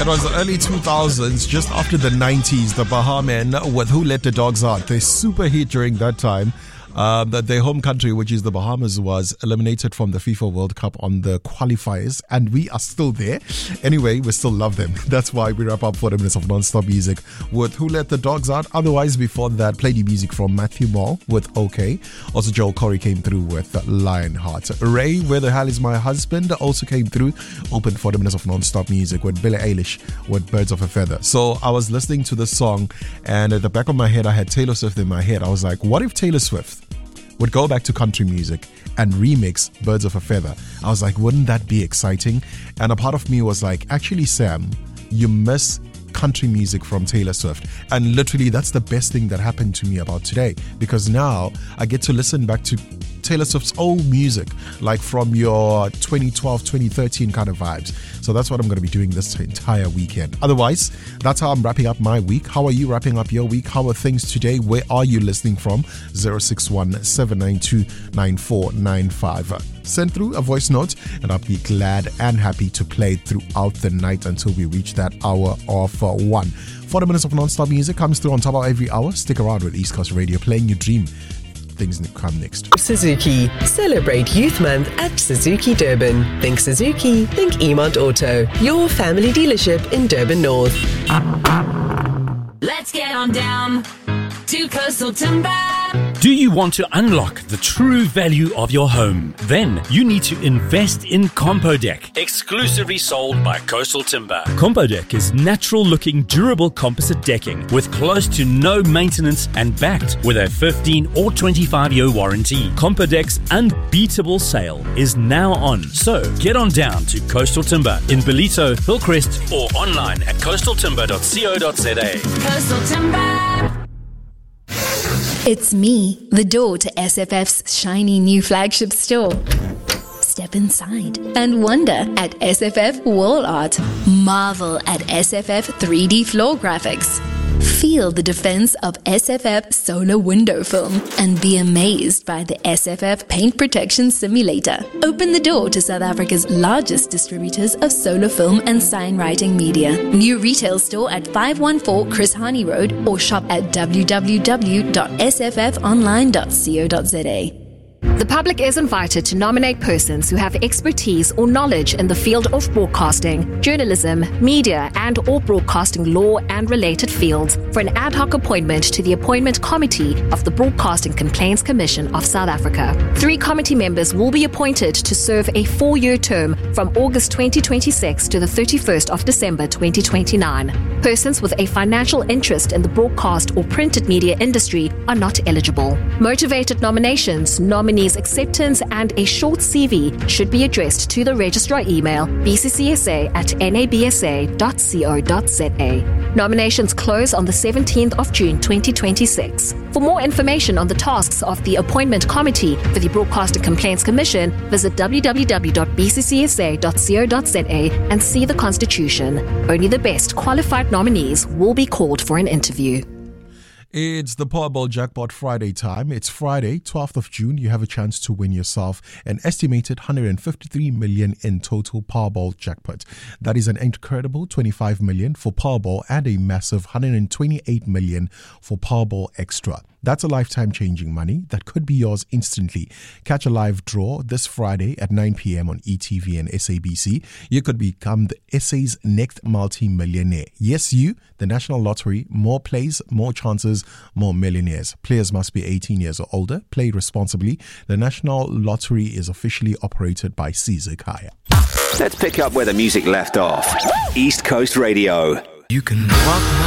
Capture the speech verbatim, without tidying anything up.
It was the early two thousands, just after the nineties, the Bahamian with Who Let the Dogs Out. They super hit during that time. Um, that their home country, which is the Bahamas, was eliminated from the FIFA World Cup on the qualifiers, and we are still there. Anyway, we still love them. That's why we wrap up forty minutes of non-stop music with Who Let the Dogs Out. Otherwise, before that, played the music from Matthew Moore with OK. Also, Joel Corey came through with Lionheart. Ray, Where the Hell Is My Husband, also came through. Opened forty minutes of non-stop music with Billie Eilish with Birds of a Feather. So I was listening to the song, and at the back of my head, I had Taylor Swift in my head. I was like, what if Taylor Swift would go back to country music and remix Birds of a Feather? I was like, wouldn't that be exciting? And a part of me was like, actually, Sam, you miss country music from Taylor Swift. And literally, that's the best thing that happened to me about today, because now I get to listen back to Taylor Swift's old music, like from your twenty twelve, twenty thirteen kind of vibes. So that's what I'm going to be doing this entire weekend. Otherwise, that's how I'm wrapping up my week. How are you wrapping up your week? How are things today? Where are you listening from? zero six one, seven nine two, nine four nine five. Send through a voice note and I'll be glad and happy to play it throughout the night until we reach that hour of uh, one. forty minutes of non-stop music comes through on top of every hour. Stick around with East Coast Radio, playing your dream. Things come next. Suzuki. Celebrate Youth Month at Suzuki Durban. Think Suzuki, think Emont Auto. Your family dealership in Durban North. Let's get on down to Coastal Timber. Do you want to unlock the true value of your home? Then you need to invest in Compodec, exclusively sold by Coastal Timber. Compodec is natural-looking, durable composite decking with close to no maintenance and backed with a fifteen or twenty-five year warranty. Compodec's unbeatable sale is now on, so get on down to Coastal Timber in Ballito, Hillcrest, or online at coastal timber dot co dot za. Coastal Timber. It's me, the door to S F F's shiny new flagship store. Step inside and wonder at S F F wall art. Marvel at S F F three D floor graphics. Feel the defense of S F F solar window film and be amazed by the S F F paint protection simulator. Open the door to South Africa's largest distributors of solar film and sign writing media. New retail store at five one four Chris Hani Road or shop at w w w dot s f f online dot co dot za. The public is invited to nominate persons who have expertise or knowledge in the field of broadcasting, journalism, media, and or broadcasting law and related fields for an ad hoc appointment to the Appointment Committee of the Broadcasting Complaints Commission of South Africa. Three committee members will be appointed to serve a four-year term from August twenty twenty-six to the thirty-first of December twenty twenty-nine. Persons with a financial interest in the broadcast or printed media industry are not eligible. Motivated nominations, nominees acceptance, and a short C V should be addressed to the registrar email b c c s a at n a b s a dot co dot za. Nominations close on the seventeenth of June twenty twenty-six. For more information on the tasks of the Appointment Committee for the Broadcasting Complaints Commission, visit w w w dot b c c s a dot co dot za and see the Constitution. Only the best qualified nominees will be called for an interview. It's the Powerball Jackpot Friday time. It's Friday, twelfth of June. You have a chance to win yourself an estimated one hundred fifty-three million in total Powerball jackpot. That is an incredible twenty-five million for Powerball and a massive one hundred twenty-eight million for Powerball Extra. That's a lifetime-changing money that could be yours instantly. Catch a live draw this Friday at nine p.m. on E T V and S A B C. You could become the S A's next multi-millionaire. Yes, you, the National Lottery. More plays, more chances, more millionaires. Players must be eighteen years or older. Play responsibly. The National Lottery is officially operated by Caesar Kaya. Let's pick up where the music left off. East Coast Radio. You can walk